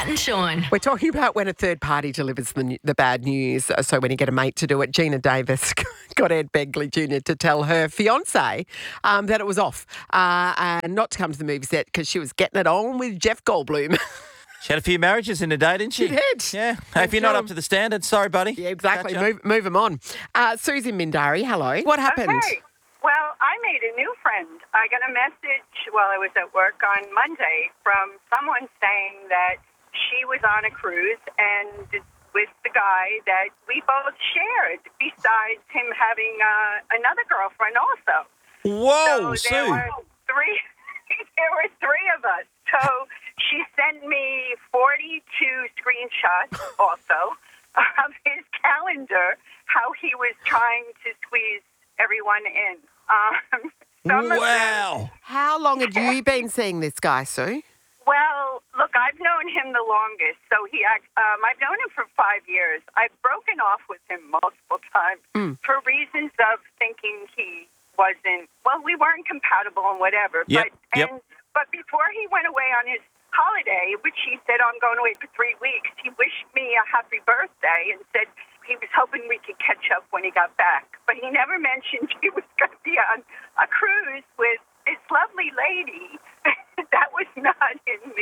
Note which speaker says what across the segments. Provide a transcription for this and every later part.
Speaker 1: Matt and Sean.
Speaker 2: We're talking about when a third party delivers the bad news. So when you get a mate to do it, Gina Davis got Ed Begley Jr. to tell her fiancé that it was off and not to come to the movie set because she was getting it on with Jeff Goldblum.
Speaker 3: She had a few marriages in a day, didn't she?
Speaker 2: She did.
Speaker 3: Yeah. Hey, if you're not up to the standard, sorry, buddy.
Speaker 2: Yeah, exactly.
Speaker 3: Gotcha.
Speaker 2: Move them on. Susie Mindari, hello. What happened?
Speaker 4: Okay. Well, I made a new friend. I got a message while I was at work on Monday from someone saying that she was on a cruise and with the guy that we both shared, besides him having another girlfriend also.
Speaker 3: Whoa,
Speaker 4: so there
Speaker 3: Sue.
Speaker 4: were three. There were three of us. So she sent me 42 screenshots also of his calendar, how he was trying to squeeze everyone in. Some of them-
Speaker 3: Wow.
Speaker 2: How long had you been seeing this guy, Sue?
Speaker 4: Well, look, I've known him the longest. So I've known him for 5 years. I've broken off with him multiple times for reasons of thinking he wasn't, well, we weren't compatible and whatever.
Speaker 3: Yep,
Speaker 4: But before he went away on his holiday, which he said, I'm going away for 3 weeks, he wished me a happy birthday and said he was hoping we could catch up when he got back. But he never mentioned he was going to be on a cruise with this lovely lady. That was not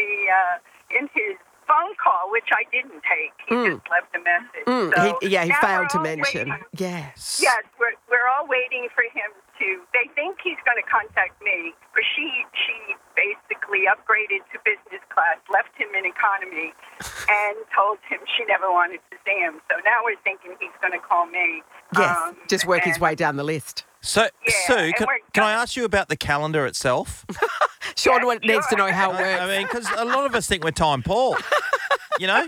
Speaker 4: in his phone call, which I didn't take. He just left a message. So
Speaker 2: He
Speaker 4: now
Speaker 2: failed
Speaker 4: we're
Speaker 2: to
Speaker 4: all
Speaker 2: mention.
Speaker 4: waiting.
Speaker 2: Yes.
Speaker 4: Yes, we're all waiting for him to. They think he's going to contact me, but she basically upgraded to business class, left him in economy, and told him she never wanted to see him. So now we're thinking he's going to call me.
Speaker 2: Yes, just work his
Speaker 4: and-
Speaker 2: way down the list.
Speaker 3: So,
Speaker 4: Yeah,
Speaker 3: Sue,
Speaker 4: and
Speaker 3: can
Speaker 4: we're
Speaker 3: I
Speaker 4: gonna-
Speaker 3: ask you about the calendar itself?
Speaker 2: Sean
Speaker 4: Yeah,
Speaker 2: needs to
Speaker 4: sure.
Speaker 2: know how it works.
Speaker 3: I mean, because a lot of us think we're Time Paul, you know?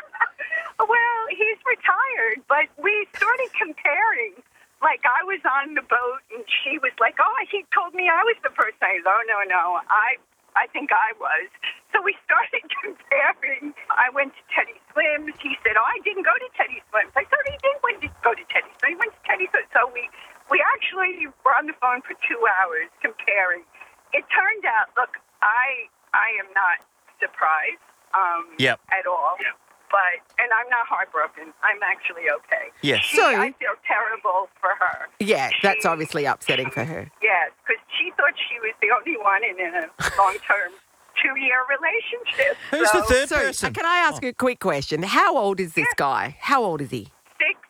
Speaker 4: Well, he's retired, but we started comparing. Like, I was on the boat, and she was like, oh, he told me I was the person. I said, oh, no, I think I was. So we started comparing. I went to Teddy Swims. He said, oh, I didn't go to Teddy Swims. I thought he did go to Teddy Swims. He went to Teddy Swims. So we actually were on the phone for 2 hours comparing. It turned out, look, I am not surprised
Speaker 3: Yep.
Speaker 4: at all. And I'm not heartbroken. I'm actually okay.
Speaker 3: Yes.
Speaker 2: So-
Speaker 4: I feel terrible for her.
Speaker 2: Yeah, that's
Speaker 4: She-
Speaker 2: obviously upsetting for her.
Speaker 4: Yes, because she thought she was the only one in a long-term 2-year relationship.
Speaker 3: Who's the third
Speaker 2: So,
Speaker 3: person?
Speaker 2: can I ask you a quick question? How old is this guy? How old is he?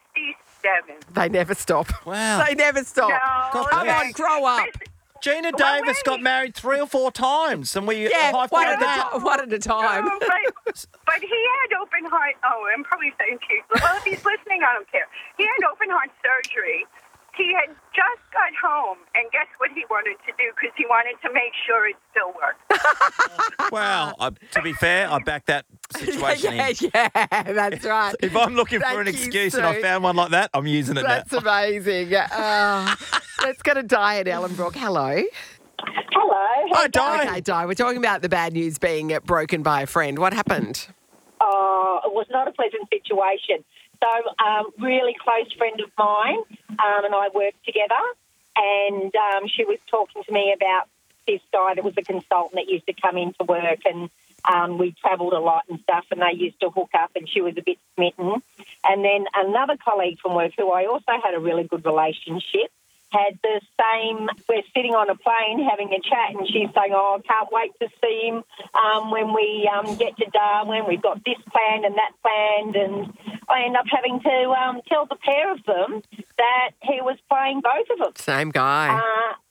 Speaker 4: 67.
Speaker 2: They never stop.
Speaker 3: Wow.
Speaker 2: They never stop.
Speaker 4: No,
Speaker 3: God
Speaker 2: Come
Speaker 3: bless.
Speaker 2: on, grow up.
Speaker 3: Gina
Speaker 4: Well,
Speaker 3: Davis got
Speaker 4: wait.
Speaker 3: married 3 or 4 times, and we
Speaker 2: Yeah,
Speaker 3: high-fived
Speaker 2: one at
Speaker 3: that.
Speaker 2: a time.
Speaker 4: No, but he had open heart. Oh, I'm probably saying to you. Well, if he's listening, I don't care. He had open heart surgery. He had just got home, and guess what he wanted to do? Because he wanted to make sure it still worked.
Speaker 3: Well, to be fair, I back that situation in.
Speaker 2: yeah, that's right.
Speaker 3: If I'm looking for
Speaker 2: Thank
Speaker 3: an
Speaker 2: you,
Speaker 3: excuse and I
Speaker 2: Sue.
Speaker 3: found one like that, I'm using it
Speaker 2: That's
Speaker 3: now.
Speaker 2: amazing. Let's go to Di at Ellenbrook. Hello.
Speaker 5: Hello.
Speaker 3: Hi, Di.
Speaker 2: Okay, Di, we're talking about the bad news being broken by a friend. What happened?
Speaker 5: It was not a pleasant situation. So, really close friend of mine and I worked together, and she was talking to me about this guy that was a consultant that used to come into work, and we travelled a lot and stuff, and they used to hook up, and she was a bit smitten. And then another colleague from work who I also had a really good relationship had the same, we're sitting on a plane having a chat, and she's saying, oh, I can't wait to see him when we get to Darwin. We've got this planned and that planned, and I end up having to tell the pair of them that he was playing both of them.
Speaker 2: Same guy.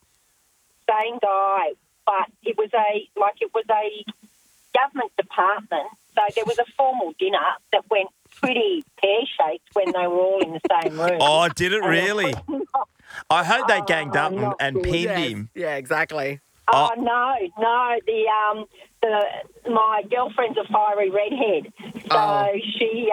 Speaker 5: Same guy, but it was a government department, so there was a formal dinner that went pretty pear-shaped when they were all in the same room.
Speaker 3: Oh, did it really? I hope they ganged up
Speaker 5: not
Speaker 3: and
Speaker 5: good.
Speaker 3: pinned
Speaker 2: Yes.
Speaker 3: him.
Speaker 2: Yeah, exactly.
Speaker 5: Oh no! My girlfriend's a fiery redhead, so
Speaker 2: Oh.
Speaker 5: she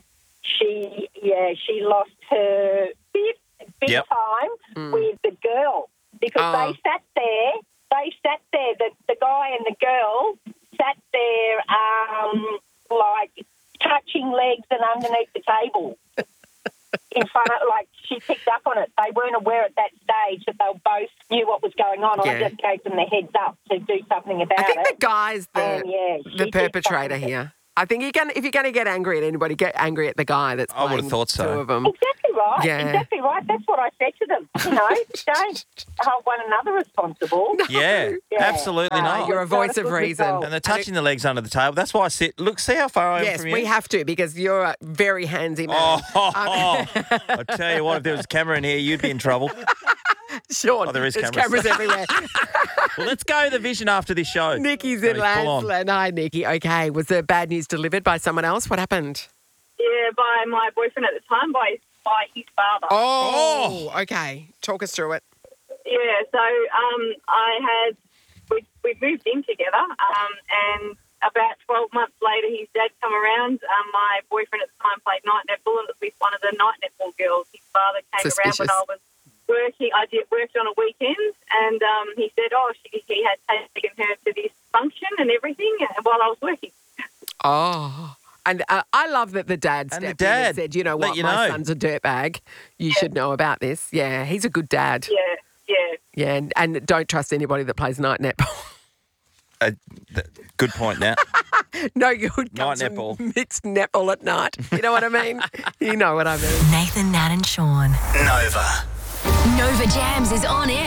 Speaker 5: lost her big
Speaker 3: Yep.
Speaker 5: time with the girl because
Speaker 2: Oh.
Speaker 5: they sat there. The guy and the girl sat there, like touching legs and underneath the table. In front of, like, she picked up on it. They weren't aware at that stage that they both knew what was going on.
Speaker 2: Yeah.
Speaker 5: I just gave them the heads up to do something about
Speaker 2: I think
Speaker 5: it.
Speaker 2: the guy's
Speaker 5: And, yeah, she
Speaker 2: the
Speaker 5: did
Speaker 2: perpetrator
Speaker 5: something.
Speaker 2: here. I think if you're going to get angry at anybody, get angry at the guy that's
Speaker 3: I would have
Speaker 2: playing
Speaker 3: thought so.
Speaker 2: two of them.
Speaker 5: Exactly right.
Speaker 2: Yeah.
Speaker 5: Exactly right. That's what I said to them. Don't hold one another responsible.
Speaker 3: Yeah,
Speaker 5: Yeah.
Speaker 3: absolutely not.
Speaker 2: You're a
Speaker 5: It's not
Speaker 2: voice
Speaker 5: a
Speaker 2: of
Speaker 5: good
Speaker 2: reason.
Speaker 5: result.
Speaker 3: And they're touching the legs under the table. That's why I sit. Look, see how far I am
Speaker 2: Yes,
Speaker 3: from you?
Speaker 2: we have to because you're a very handsy man.
Speaker 3: I tell you what, if there was a camera in here, you'd be in trouble.
Speaker 2: Sean,
Speaker 3: Oh, there is
Speaker 2: there's
Speaker 3: cameras.
Speaker 2: everywhere.
Speaker 3: Well, let's go the vision after this show.
Speaker 2: Nikki's in
Speaker 3: Full on.
Speaker 2: Landsland. Hi, Nikki. Okay, was the bad news delivered by someone else? What happened?
Speaker 1: Yeah, by my boyfriend at the time, by his father.
Speaker 2: Oh, okay. Talk us through it.
Speaker 1: Yeah, so we moved in together, and about 12 months later, his dad come around. My boyfriend at the time played night netball, and it was with one of the night netball girls. His father came around when I was working. I worked on a weekend, and he said, he had taken her to this function and everything while I was working.
Speaker 2: Oh. And I love that the dad
Speaker 3: And the
Speaker 2: stepped in
Speaker 3: dad
Speaker 2: and said, you know
Speaker 3: let
Speaker 2: what,
Speaker 3: you
Speaker 2: my
Speaker 3: know.
Speaker 2: son's a dirtbag. You should know about this. Yeah, he's a good dad.
Speaker 1: Yeah.
Speaker 2: Yeah, and don't trust anybody that plays night netball.
Speaker 3: Good point now.
Speaker 2: No good
Speaker 3: Night
Speaker 2: comes from
Speaker 3: netball.
Speaker 2: mixed netball at night. You know what I mean? You know what I mean.
Speaker 6: Nathan, Nat and Sean.
Speaker 7: Nova.
Speaker 6: Nova Jams is on air